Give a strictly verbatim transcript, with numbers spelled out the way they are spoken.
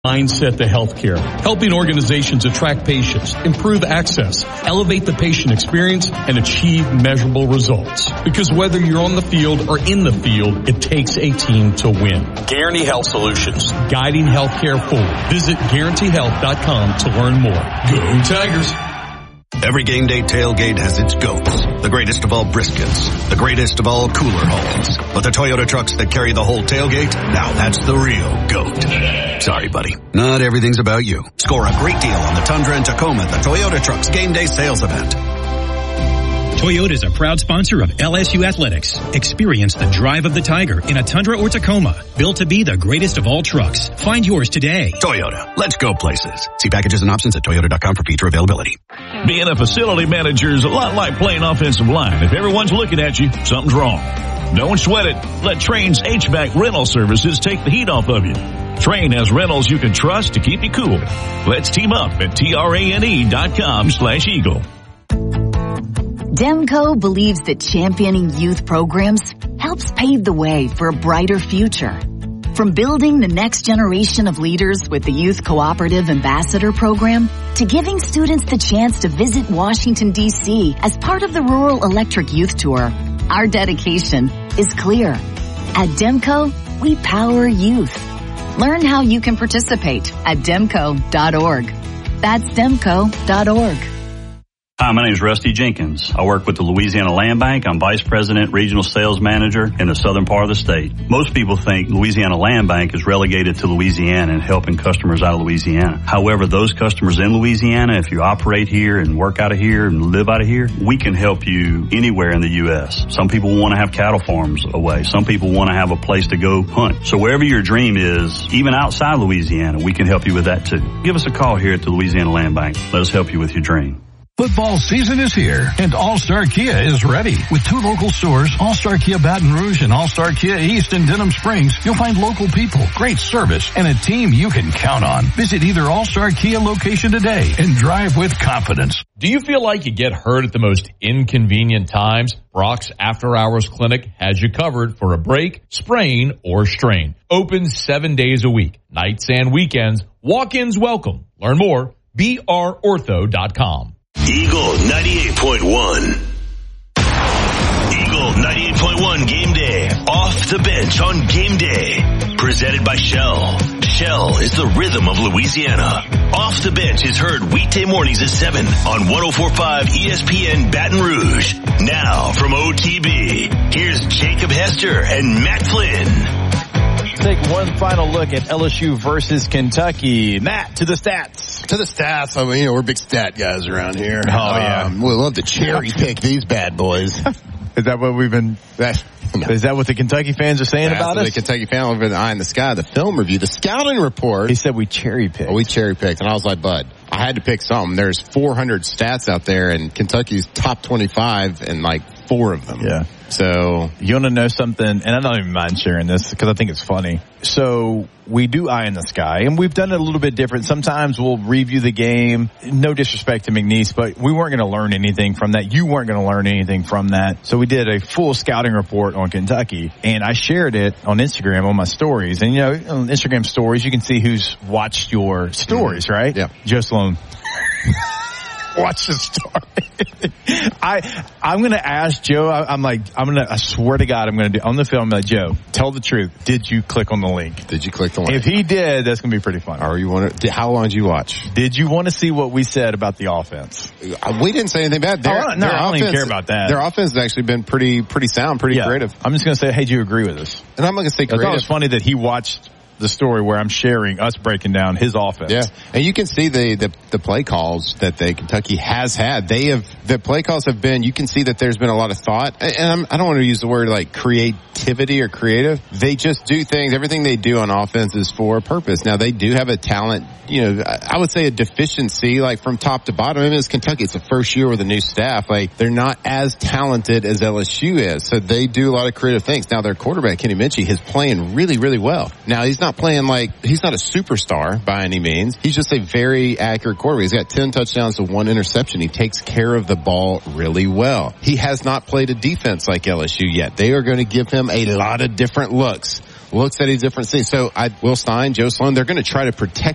Mindset to healthcare, helping organizations attract patients, improve access, elevate the patient experience, and achieve measurable results. Because whether you're on the field or in the field, it takes a team to win. Guarantee Health Solutions, guiding healthcare forward. Visit guarantee health dot com to learn more. Go Tigers! Every game day tailgate has its goats. The greatest of all briskets. The greatest of all cooler hauls. But the Toyota trucks that carry the whole tailgate, now that's the real goat. Sorry, buddy. Not everything's about you. Score a great deal on the Tundra and Tacoma at the Toyota Trucks Game Day Sales Event. Toyota is a proud sponsor of L S U Athletics. Experience the drive of the Tiger in a Tundra or Tacoma. Built to be the greatest of all trucks. Find yours today. Toyota. Let's go places. See packages and options at toyota dot com for feature availability. Being a facility manager is a lot like playing offensive line. If everyone's looking at you, something's wrong. Don't sweat it. Let Trane's H V A C rental services take the heat off of you. Trane has rentals you can trust to keep you cool. Let's team up at T-R-A-N-E dot com slash Eagle. Demco believes that championing youth programs helps pave the way for a brighter future. From building the next generation of leaders with the Youth Cooperative Ambassador Program to giving students the chance to visit Washington, D C as part of the Rural Electric Youth Tour, our dedication is clear. At Demco, we power youth. Learn how you can participate at demco dot org. That's demco dot org. Hi, my name is Rusty Jenkins. I work with the Louisiana Land Bank. I'm Vice President, Regional Sales Manager in the southern part of the state. Most people think Louisiana Land Bank is relegated to Louisiana and helping customers out of Louisiana. However, those customers in Louisiana, if you operate here and work out of here and live out of here, we can help you anywhere in the U S. Some people want to have cattle farms away. Some people want to have a place to go hunt. So wherever your dream is, even outside Louisiana, we can help you with that too. Give us a call here at the Louisiana Land Bank. Let us help you with your dream. Football season is here, and All-Star Kia is ready. With two local stores, All-Star Kia Baton Rouge and All-Star Kia East in Denham Springs, you'll find local people, great service, and a team you can count on. Visit either All-Star Kia location today and drive with confidence. Do you feel like you get hurt at the most inconvenient times? Brock's After Hours Clinic has you covered for a break, sprain, or strain. Open seven days a week, nights and weekends. Walk-ins welcome. Learn more, b r ortho dot com. Eagle ninety-eight point one. Eagle ninety-eight point one Game Day. Off the bench on Game Day. Presented by Shell. Shell is the rhythm of Louisiana. Off the bench is heard weekday mornings at seven on one oh four point five E S P N Baton Rouge. Now from O T B, here's Jacob Hester and Matt Flynn. Take one final look at L S U versus Kentucky. Matt, to the stats. To the stats. I mean, you know, we're big stat guys around here. Oh, yeah. Um, we love to cherry pick these bad boys. Is that what we've been, that, no. Is that what the Kentucky fans are saying That's about us? The Kentucky fans have been eyeing the sky. The film review, the scouting report. He said we cherry picked. Oh, we cherry picked. And I was like, bud, I had to pick something. There's four hundred stats out there, and Kentucky's top twenty-five and like four of them. Yeah. So you want to know something? And I don't even mind sharing this because I think it's funny. So we do eye in the sky, and we've done it a little bit different. Sometimes we'll review the game. No disrespect to McNeese, but we weren't going to learn anything from that. You weren't going to learn anything from that. So we did a full scouting report on Kentucky, and I shared it on Instagram on my stories. And, you know, on Instagram stories, you can see who's watched your stories, right? Yeah. Joe Sloan. Watch the story. I, I'm going to ask Joe, I, I'm like, I'm going to, I swear to God, I'm going to do, on the film, I'm like, Joe, tell the truth. Did you click on the link? Did you click the link? If he did, that's going to be pretty fun. Or you want to, how long did you watch? Did you want to see what we said about the offense? We didn't say anything bad. Their, oh, no, their I don't offense, even care about that. Their offense has actually been pretty, pretty sound, pretty yeah. creative. I'm just going to say, hey, do you agree with us? And I'm going to say creative. I thought it was funny that he watched the story where I'm sharing us breaking down his offense. Yeah. And you can see the, the, the play calls that the Kentucky has had. They have, the play calls have been, you can see that there's been a lot of thought. And I'm, I don't want to use the word like creativity or creative. They just do things, everything they do on offense is for a purpose. Now they do have a talent, you know, I would say a deficiency like from top to bottom. I mean, it's Kentucky. It's the first year with a new staff. Like they're not as talented as L S U is. So they do a lot of creative things. Now their quarterback, Kenny Minchie, is playing really, really well. Now he's not playing like, he's not a superstar by any means. He's just a very accurate quarterback. He's got ten touchdowns to one interception. He takes care of the ball really well. He has not played a defense like L S U yet. They are going to give him a lot of different looks. Looks at a different thing. So I, Will Stein, Joe Sloan, they're going to try to protect